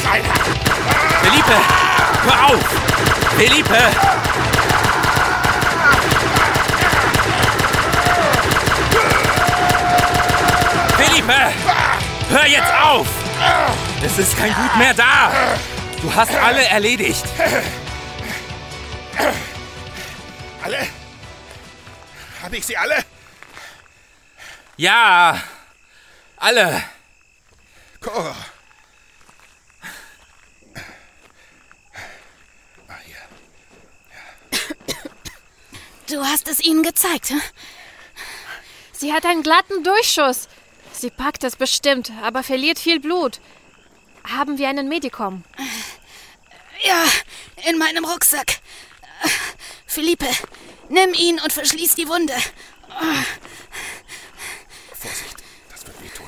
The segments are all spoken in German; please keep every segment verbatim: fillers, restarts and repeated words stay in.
Felipe, hör auf! Felipe! Felipe! Hör jetzt auf! Es ist kein Gut mehr da! Du hast alle erledigt! Alle? Habe ich sie alle? Ja, alle! Cora! Du hast es ihnen gezeigt, hm? Sie hat einen glatten Durchschuss. Sie packt es bestimmt, aber verliert viel Blut. Haben wir einen Medikum? Ja, in meinem Rucksack. Felipe, nimm ihn und verschließ die Wunde. Vorsicht, das wird wehtun.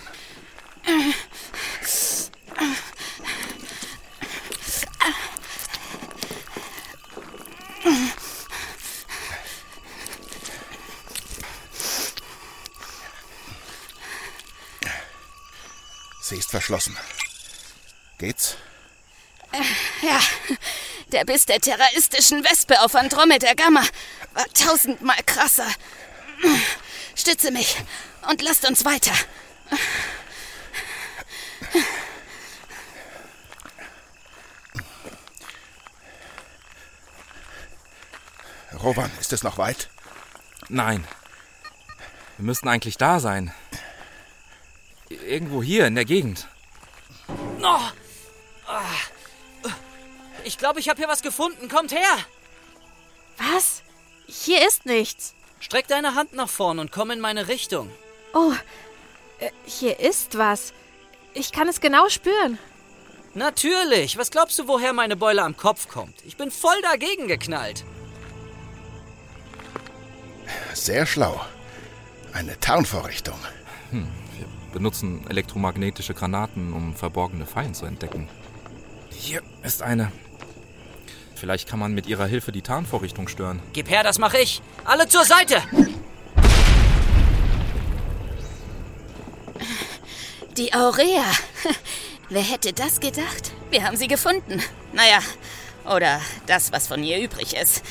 Sie ist verschlossen. Geht's? Äh, ja, der Biss der terroristischen Wespe auf Andromeda Gamma war tausendmal krasser. Stütze mich und lasst uns weiter. Rowan, ist es noch weit? Nein. Wir müssten eigentlich da sein. Irgendwo hier in der Gegend. Oh. Ich glaube, ich habe hier was gefunden. Kommt her! Was? Hier ist nichts. Streck deine Hand nach vorn und komm in meine Richtung. Oh, äh, hier ist was. Ich kann es genau spüren. Natürlich. Was glaubst du, woher meine Beule am Kopf kommt? Ich bin voll dagegen geknallt. Sehr schlau. Eine Tarnvorrichtung. Hm, wir benutzen elektromagnetische Granaten, um verborgene Fallen zu entdecken. Hier ist eine. Vielleicht kann man mit ihrer Hilfe die Tarnvorrichtung stören. Gib her, das mache ich. Alle zur Seite! Die Aurea. Wer hätte das gedacht? Wir haben sie gefunden. Naja, oder das, was von ihr übrig ist.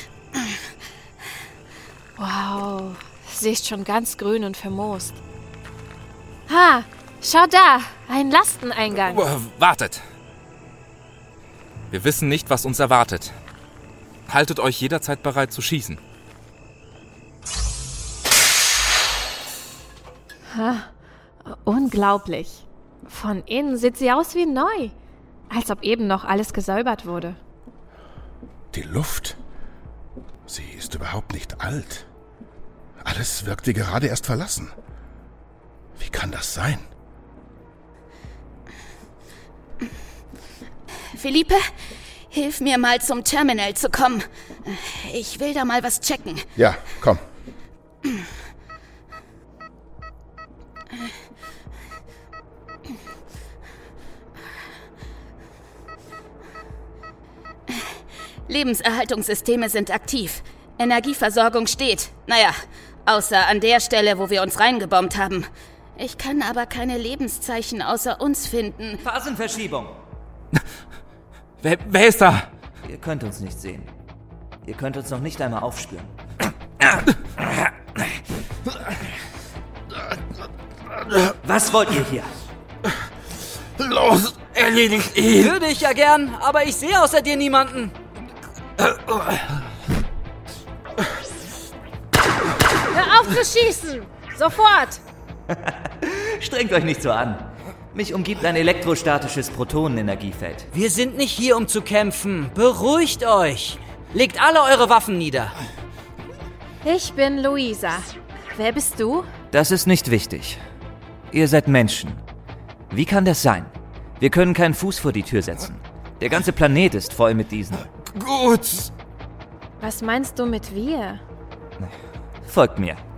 Wow, sie ist schon ganz grün und vermoost. Ha, schau da, ein Lasteneingang. Oh, wartet! Wir wissen nicht, was uns erwartet. Haltet euch jederzeit bereit zu schießen. Ha, unglaublich. Von innen sieht sie aus wie neu. Als ob eben noch alles gesäubert wurde. Die Luft. Sie ist überhaupt nicht alt. Alles wirkt wie gerade erst verlassen. Wie kann das sein? Felipe, hilf mir mal zum Terminal zu kommen. Ich will da mal was checken. Ja, komm. Lebenserhaltungssysteme sind aktiv. Energieversorgung steht. Naja, außer an der Stelle, wo wir uns reingebombt haben. Ich kann aber keine Lebenszeichen außer uns finden. Phasenverschiebung. Wer, wer ist da? Ihr könnt uns nicht sehen. Ihr könnt uns noch nicht einmal aufspüren. Was wollt ihr hier? Los, erledigt ihn! Würde ich ja gern, aber ich sehe außer dir niemanden. Hör auf zu schießen! Sofort! Strengt euch nicht so an. Mich umgibt ein elektrostatisches Protonenenergiefeld. Wir sind nicht hier, um zu kämpfen. Beruhigt euch. Legt alle eure Waffen nieder. Ich bin Luisa. Wer bist du? Das ist nicht wichtig. Ihr seid Menschen. Wie kann das sein? Wir können keinen Fuß vor die Tür setzen. Der ganze Planet ist voll mit diesen. Gut. Was meinst du mit wir? Folgt mir.